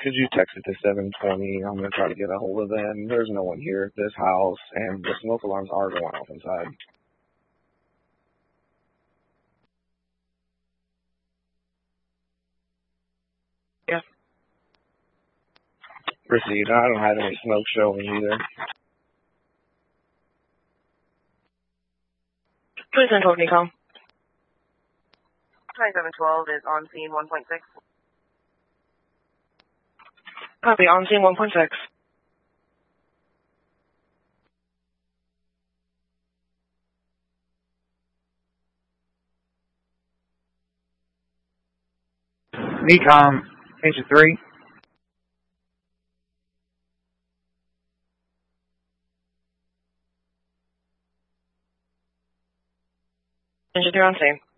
Could you text it to 720? I'm going to try to get a hold of them. There's no one here at this house, and the smoke alarms are going off inside. Yeah. Received. I don't have any smoke showing either. Please hold Nicole. 2712 is on scene 1.6. Copy, on scene 1.6. NECOM, Engine 3. Engine 3 on scene.